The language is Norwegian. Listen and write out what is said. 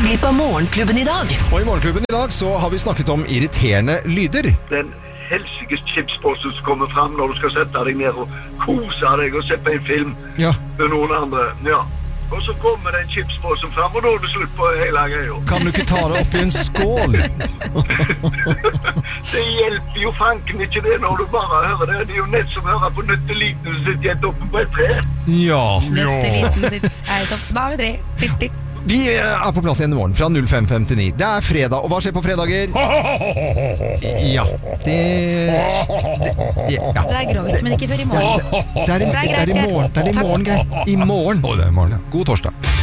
bli på Morgenklubben i dag. Og i Morgenklubben i dag så har vi snakket om irriterende lyder. Den helsikes chipsposen som kommer fram når du skal sette deg ned og kose deg og se på en film med noen andre. Ja. Og så kommer den chipsposen fram, og da er det slutt på hele greia. Kan du ikke ta det opp i en skål? Det hjelper jo fanken ikke det når du bare hører det. Det er jo nett som å høre på nøtteliten sitt gjett oppe på et tre. Ja. Nøtteliten sitt topp. Da har vi tre. Vi er på plass igjen i morgen fra 05:59. Det er fredag, og hva skjer på fredager? Ja, det er grovis, men ikke før i morgen. Det er i morgen, Geir. I morgen. God torsdag.